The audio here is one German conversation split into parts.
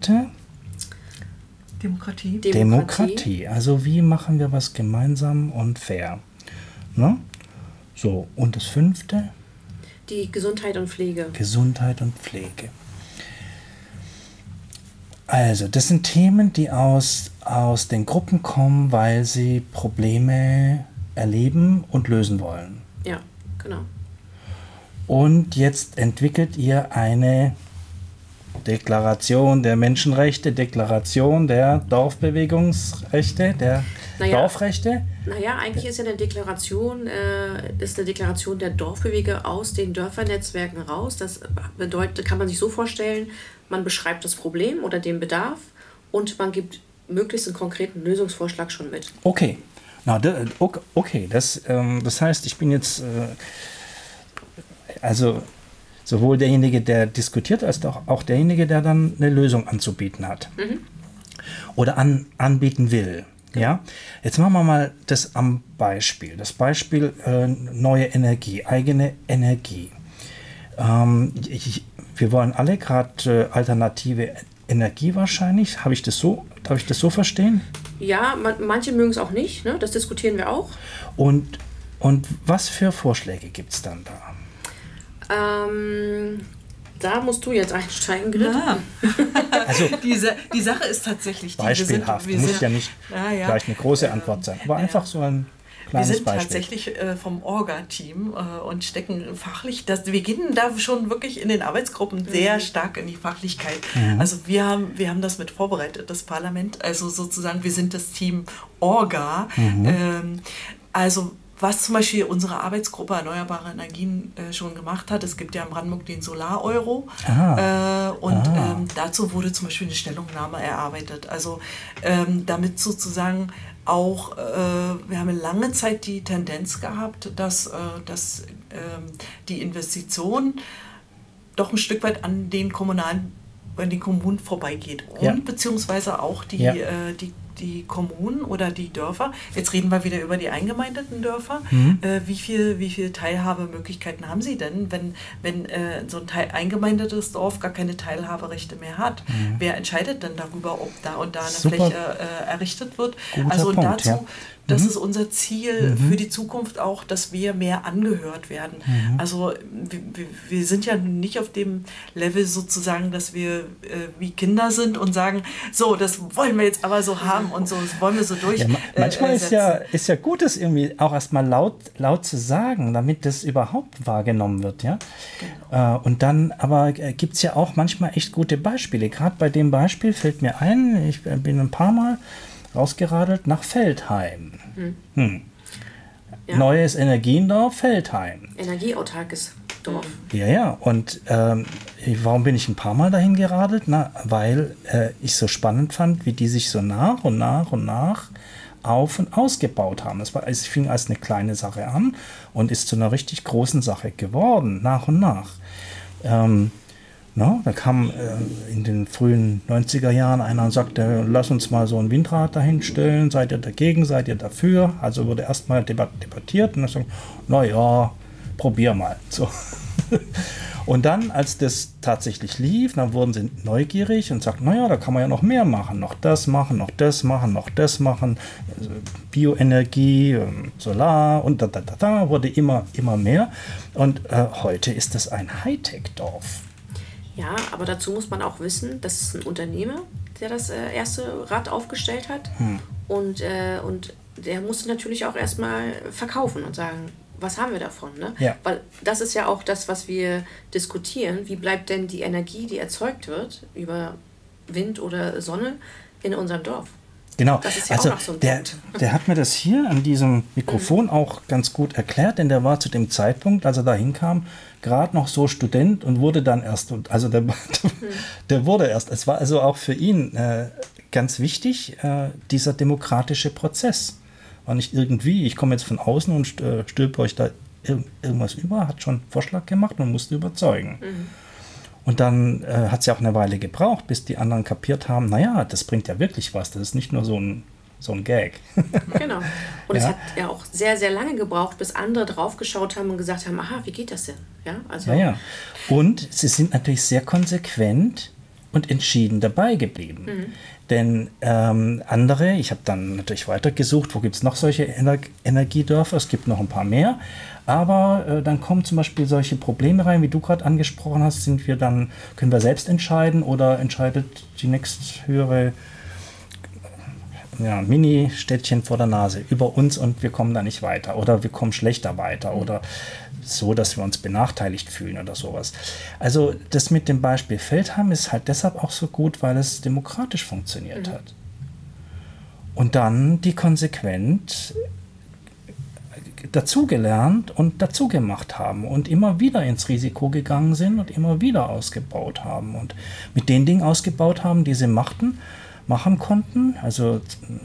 dritte? Demokratie. Also wie machen wir was gemeinsam und fair? Ne? So, und das fünfte? Die Gesundheit und Pflege. Gesundheit und Pflege. Also, das sind Themen, die aus den Gruppen kommen, weil sie Probleme erleben und lösen wollen. Ja, genau. Und jetzt entwickelt ihr eine Deklaration der Menschenrechte, Deklaration der Dorfbewegungsrechte, der Dorfrechte. Naja, eigentlich ist ja eine Deklaration, der Dorfbeweger aus den Dörfernetzwerken raus. Das bedeutet, kann man sich so vorstellen, man beschreibt das Problem oder den Bedarf und man gibt möglichst einen konkreten Lösungsvorschlag schon mit. Okay. Okay, das heißt, ich bin jetzt also sowohl derjenige, der diskutiert, als auch derjenige, der dann eine Lösung anzubieten hat. Mhm. Oder anbieten will. Ja? Jetzt machen wir mal das am Beispiel. Das Beispiel neue Energie, eigene Energie. Wir wollen alle gerade alternative Energie wahrscheinlich. Darf ich das so verstehen? Ja, manche mögen es auch nicht. Ne? Das diskutieren wir auch. Und was für Vorschläge gibt es dann da? Da musst du jetzt einsteigen, Grit. Ja. Also die Sache ist tatsächlich die, beispielhaft, muss ja nicht gleich eine große Antwort sein, aber einfach so ein kleines Wir sind Beispiel. Tatsächlich vom Orga-Team und stecken fachlich, wir gehen da schon wirklich in den Arbeitsgruppen sehr stark in die Fachlichkeit. Mhm. Also wir haben das mit vorbereitet, das Parlament, also sozusagen wir sind das Team Orga. Mhm. Also was zum Beispiel unsere Arbeitsgruppe Erneuerbare Energien schon gemacht hat, es gibt ja in Brandenburg den Solar-Euro dazu wurde zum Beispiel eine Stellungnahme erarbeitet. Also damit sozusagen auch, wir haben lange Zeit die Tendenz gehabt, dass die Investition doch ein Stück weit an den Kommunen vorbeigeht. Und beziehungsweise auch die Kommunen oder die Dörfer, jetzt reden wir wieder über die eingemeindeten Dörfer, wie viel Teilhabemöglichkeiten haben sie denn, wenn so ein eingemeindetes Dorf gar keine Teilhaberechte mehr hat? Wer entscheidet denn darüber, ob da und da eine Fläche errichtet wird? Guter also Punkt, dazu, das ist unser Ziel für die Zukunft auch, dass wir mehr angehört werden. Also wir sind ja nicht auf dem Level sozusagen, dass wir wie Kinder sind und sagen, so, das wollen wir jetzt aber so haben und so, das wollen wir so durch. Ja, manchmal ist ja gut, das irgendwie auch erstmal laut zu sagen, damit das überhaupt wahrgenommen wird. Ja? Genau. Und dann aber gibt es ja auch manchmal echt gute Beispiele. Gerade bei dem Beispiel fällt mir ein, ich bin ein paar Mal rausgeradelt nach Feldheim. Ja. Neues Energiendorf, Feldheim. Energieautarkes Dorf. Ja. Und warum bin ich ein paar Mal dahin geradelt? Weil ich so spannend fand, wie die sich so nach und nach auf- und ausgebaut haben. Es fing als eine kleine Sache an und ist zu einer richtig großen Sache geworden, nach und nach. Da kam in den frühen 90er Jahren einer und sagte, lass uns mal so ein Windrad dahin stellen, seid ihr dagegen, seid ihr dafür? Also wurde erstmal debattiert und dann sagt, naja, probier mal. So. Und dann, als das tatsächlich lief, dann wurden sie neugierig und sagten, naja, da kann man ja noch mehr machen, noch das machen, noch das machen, noch das machen, also Bioenergie, Solar und da wurde immer mehr. Und heute ist das ein Hightech-Dorf. Ja, aber dazu muss man auch wissen, das ist ein Unternehmer, der das erste Rad aufgestellt hat. Und der musste natürlich auch erstmal verkaufen und sagen, was haben wir davon? Ne? Ja. Weil das ist ja auch das, was wir diskutieren. Wie bleibt denn die Energie, die erzeugt wird über Wind oder Sonne in unserem Dorf? Genau, das ist ja also auch noch so ein Punkt. Der hat mir das hier an diesem Mikrofon auch ganz gut erklärt, denn der war zu dem Zeitpunkt, als er da hinkam, gerade noch so Student und wurde dann erst, also der wurde erst, es war also auch für ihn ganz wichtig, dieser demokratische Prozess. War nicht irgendwie, ich komme jetzt von außen und stülpe euch da irgendwas über, hat schon einen Vorschlag gemacht und musste überzeugen. Und dann hat es ja auch eine Weile gebraucht, bis die anderen kapiert haben, naja, das bringt ja wirklich was, das ist nicht nur so ein Gag. Genau. Und es hat ja auch sehr, sehr lange gebraucht, bis andere draufgeschaut haben und gesagt haben, aha, wie geht das denn? Ja, also ja. Und sie sind natürlich sehr konsequent und entschieden dabei geblieben. Denn andere, ich habe dann natürlich weitergesucht, wo gibt es noch solche Energiedörfer, es gibt noch ein paar mehr, aber dann kommen zum Beispiel solche Probleme rein, wie du gerade angesprochen hast, können wir selbst entscheiden oder entscheidet die nächsthöhere Mini-Städtchen vor der Nase über uns und wir kommen da nicht weiter oder wir kommen schlechter weiter oder so, dass wir uns benachteiligt fühlen oder sowas. Also das mit dem Beispiel Feldheim ist halt deshalb auch so gut, weil es demokratisch funktioniert hat. Und dann die konsequent dazugelernt und dazu gemacht haben und immer wieder ins Risiko gegangen sind und immer wieder ausgebaut haben und mit den Dingen ausgebaut haben, die sie machen konnten.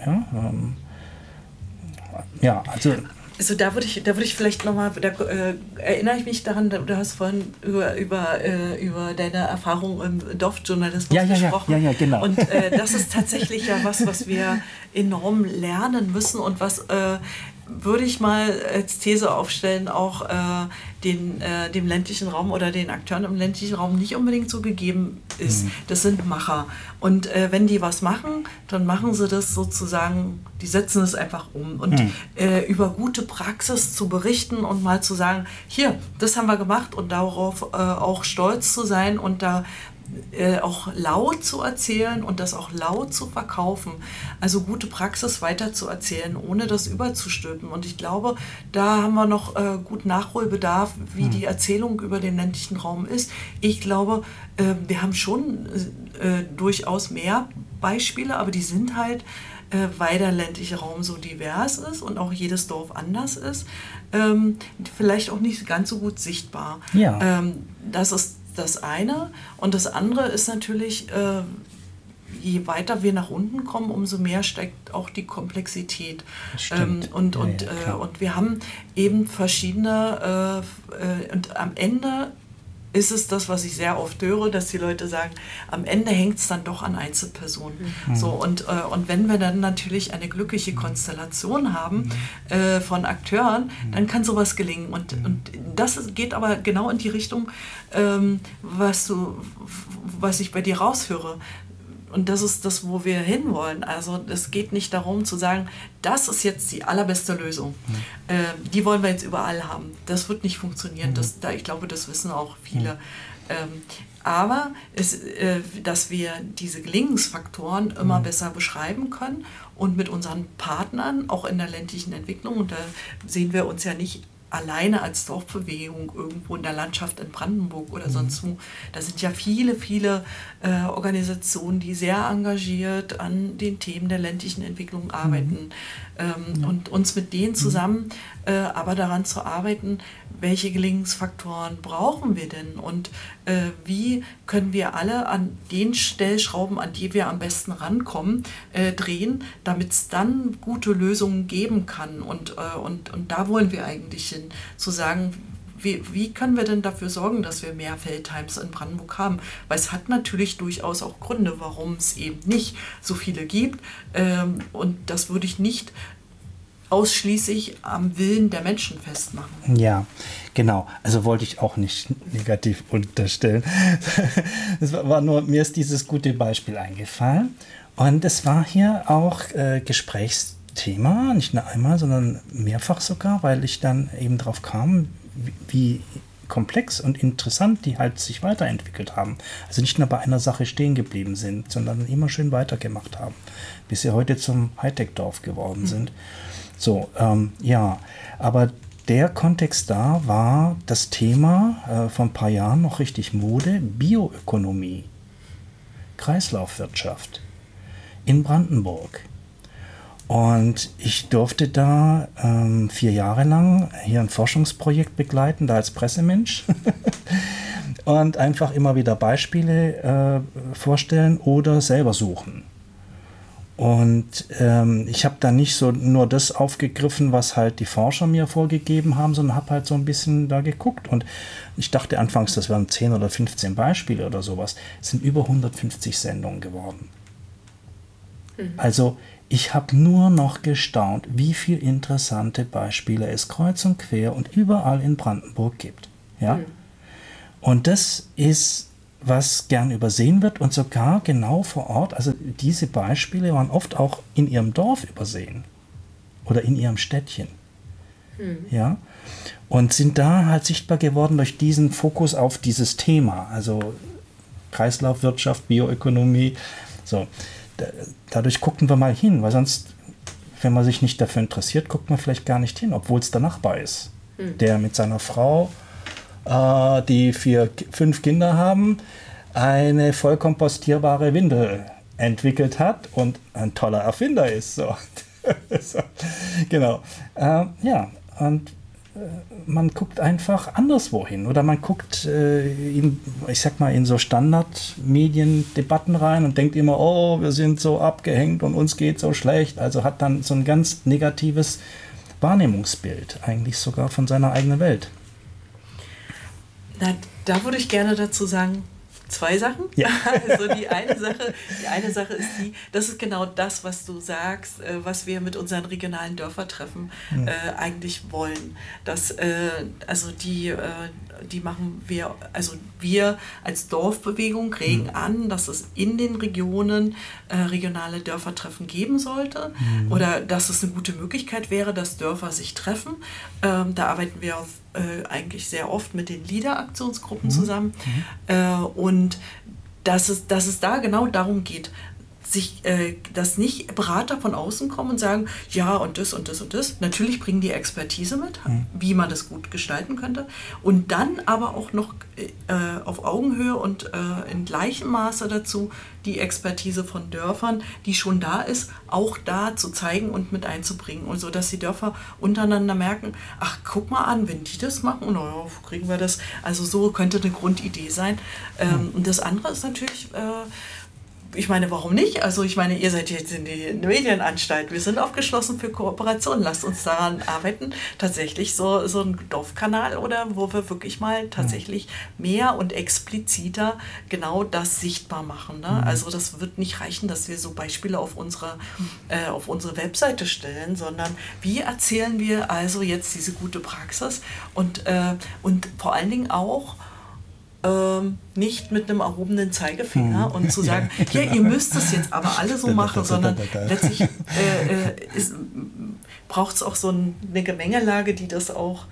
Also da würde ich vielleicht nochmal, erinnere ich mich daran, du hast vorhin über deine Erfahrung im Dorfjournalismus gesprochen. Ja, genau. Und das ist tatsächlich ja was wir enorm lernen müssen und was würde ich mal als These aufstellen, auch dem ländlichen Raum oder den Akteuren im ländlichen Raum nicht unbedingt so gegeben ist. Das sind Macher. Und wenn die was machen, dann machen sie das sozusagen, die setzen es einfach um. Und über gute Praxis zu berichten und mal zu sagen, hier, das haben wir gemacht und darauf auch stolz zu sein und da auch laut zu erzählen und das auch laut zu verkaufen. Also gute Praxis weiter zu erzählen, ohne das überzustülpen. Und ich glaube, da haben wir noch gut Nachholbedarf, wie die Erzählung über den ländlichen Raum ist. Ich glaube, wir haben schon durchaus mehr Beispiele, aber die sind halt, weil der ländliche Raum so divers ist und auch jedes Dorf anders ist, vielleicht auch nicht ganz so gut sichtbar. Ja. Das ist das eine. Und das andere ist natürlich, je weiter wir nach unten kommen, umso mehr steigt auch die Komplexität. Und wir haben eben verschiedene, und am Ende ist es das, was ich sehr oft höre, dass die Leute sagen, am Ende hängt es dann doch an Einzelpersonen. So, und wenn wir dann natürlich eine glückliche Konstellation haben von Akteuren, dann kann sowas gelingen. Und das geht aber genau in die Richtung, was ich bei dir raushöre. Und das ist das, wo wir hinwollen. Also es geht nicht darum zu sagen, das ist jetzt die allerbeste Lösung. Die wollen wir jetzt überall haben. Das wird nicht funktionieren. Ich glaube, das wissen auch viele. Aber dass wir diese Gelingensfaktoren immer besser beschreiben können und mit unseren Partnern, auch in der ländlichen Entwicklung, und da sehen wir uns ja nicht alleine als Dorfbewegung irgendwo in der Landschaft in Brandenburg oder sonst wo. Da sind ja viele, viele Organisationen, die sehr engagiert an den Themen der ländlichen Entwicklung arbeiten. Und uns mit denen zusammen aber daran zu arbeiten, welche Gelingensfaktoren brauchen wir denn und wie können wir alle an den Stellschrauben, an die wir am besten rankommen, drehen, damit es dann gute Lösungen geben kann. Und da wollen wir eigentlich hin, zu sagen, wie können wir denn dafür sorgen, dass wir mehr Feldheims in Brandenburg haben? Weil es hat natürlich durchaus auch Gründe, warum es eben nicht so viele gibt. Und das würde ich nicht ausschließlich am Willen der Menschen festmachen. Ja, genau. Also wollte ich auch nicht negativ unterstellen. Es war nur, mir ist dieses gute Beispiel eingefallen. Und es war hier auch Gesprächsthema, nicht nur einmal, sondern mehrfach sogar, weil ich dann eben drauf kam, wie komplex und interessant die halt sich weiterentwickelt haben. Also nicht nur bei einer Sache stehen geblieben sind, sondern immer schön weitergemacht haben, bis sie heute zum Hightech-Dorf geworden sind. So, aber der Kontext da war das Thema vor ein paar Jahren noch richtig Mode, Bioökonomie, Kreislaufwirtschaft in Brandenburg. Und ich durfte da 4 Jahre lang hier ein Forschungsprojekt begleiten, da als Pressemensch und einfach immer wieder Beispiele vorstellen oder selber suchen. Und ich habe da nicht so nur das aufgegriffen, was halt die Forscher mir vorgegeben haben, sondern habe halt so ein bisschen da geguckt. Und ich dachte anfangs, das wären 10 oder 15 Beispiele oder sowas. Es sind über 150 Sendungen geworden. Also ich habe nur noch gestaunt, wie viele interessante Beispiele es kreuz und quer und überall in Brandenburg gibt. Ja? Und das ist was gern übersehen wird und sogar genau vor Ort, also diese Beispiele waren oft auch in ihrem Dorf übersehen oder in ihrem Städtchen. Ja, und sind da halt sichtbar geworden durch diesen Fokus auf dieses Thema, also Kreislaufwirtschaft, Bioökonomie. So, dadurch gucken wir mal hin, weil sonst, wenn man sich nicht dafür interessiert, guckt man vielleicht gar nicht hin, obwohl es der Nachbar ist, der mit seiner Frau, die 5 Kinder haben, eine vollkompostierbare Windel entwickelt hat und ein toller Erfinder ist. So. So. Genau. Ja, und man guckt einfach anderswo hin oder man guckt in so Standardmediendebatten rein und denkt immer, oh, wir sind so abgehängt und uns geht so schlecht. Also hat dann so ein ganz negatives Wahrnehmungsbild eigentlich sogar von seiner eigenen Welt. Na, da würde ich gerne dazu sagen, 2 Sachen. Ja. Also die eine Sache ist das ist genau das, was du sagst, was wir mit unseren regionalen Dörfertreffen eigentlich wollen. Also die machen wir, also wir als Dorfbewegung regen an, dass es in den Regionen regionale Dörfertreffen geben sollte oder dass es eine gute Möglichkeit wäre, dass Dörfer sich treffen. Da arbeiten wir eigentlich sehr oft mit den LEADER-Aktionsgruppen zusammen und dass es da genau darum geht, dass nicht Berater von außen kommen und sagen, ja und das und das und das. Natürlich bringen die Expertise mit, wie man das gut gestalten könnte. Und dann aber auch noch auf Augenhöhe und in gleichem Maße dazu die Expertise von Dörfern, die schon da ist, auch da zu zeigen und mit einzubringen. Und so, dass die Dörfer untereinander merken, ach, guck mal an, wenn die das machen, naja, kriegen wir das. Also so könnte eine Grundidee sein. Und das andere ist natürlich... ich meine, warum nicht? Also ich meine, ihr seid jetzt in die Medienanstalt. Wir sind aufgeschlossen für Kooperation. Lasst uns daran arbeiten, tatsächlich so ein Dorfkanal oder wo wir wirklich mal tatsächlich mehr und expliziter genau das sichtbar machen. Ne? Also das wird nicht reichen, dass wir so Beispiele auf unsere Webseite stellen, sondern wie erzählen wir also jetzt diese gute Praxis und vor allen Dingen auch nicht mit einem erhobenen Zeigefinger und zu sagen, ja, ihr müsst es jetzt aber alle so machen, sondern letztlich braucht es auch so eine Gemengelage, die das auch,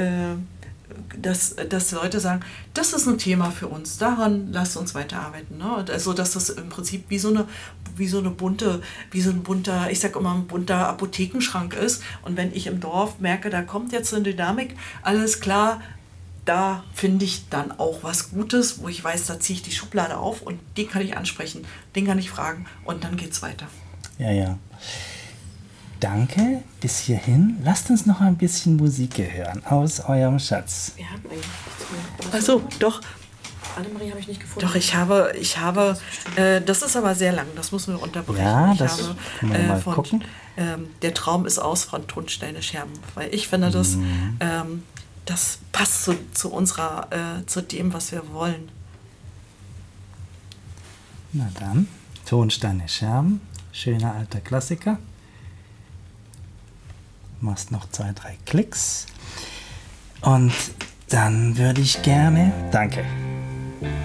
dass Leute sagen, das ist ein Thema für uns, daran lasst uns weiterarbeiten. Ne? Also dass das im Prinzip wie so ein bunter, ich sag immer, ein bunter Apothekenschrank ist. Und wenn ich im Dorf merke, da kommt jetzt eine Dynamik, alles klar, da finde ich dann auch was Gutes, wo ich weiß, da ziehe ich die Schublade auf und den kann ich ansprechen, den kann ich fragen und dann geht's weiter. Ja. Danke, bis hierhin. Lasst uns noch ein bisschen Musik hören aus eurem Schatz. Wir haben eigentlich nichts mehr. Achso, doch. Annemarie habe ich nicht gefunden. Doch, ich habe, das ist aber sehr lang, das müssen wir unterbrechen. Ja, das können wir mal gucken. Der Traum ist aus von Tonsteine Scherben, weil ich finde, das passt zu dem, was wir wollen. Na dann, Tonsteine Scherben, schöner alter Klassiker. Machst noch 2, 3 Klicks. Und dann würde ich gerne... Danke.